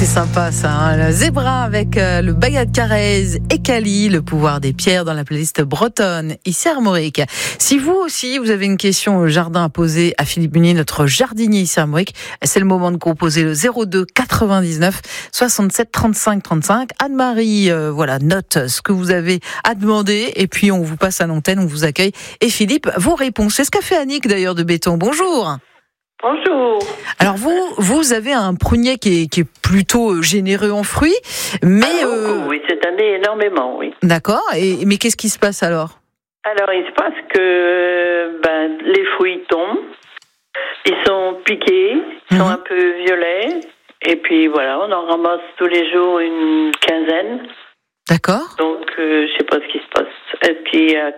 C'est sympa ça, hein. La Zébra avec le Bayat Carrez et Cali, le pouvoir des pierres dans la playlist bretonne, ici à Armorique. Si vous aussi, vous avez une question au jardin à poser à Philippe Munier, notre jardinier ici à Armorique, c'est le moment de composer le 02 99 67 35 35. Anne-Marie, note ce que vous avez à demander et puis on vous passe à l'antenne, on vous accueille. Et Philippe, vos réponses. C'est ce qu'a fait Annick d'ailleurs de Béton. Bonjour. Bonjour. Alors vous avez un prunier qui est plutôt généreux en fruits, mais beaucoup, oui, cette année énormément, oui. D'accord. Mais qu'est-ce qui se passe alors ? Alors il se passe que les fruits tombent, ils sont piqués, ils sont un peu violets, et puis voilà, on en ramasse tous les jours une quinzaine. D'accord. Donc je sais pas ce qui se passe. Est-ce qu'il y a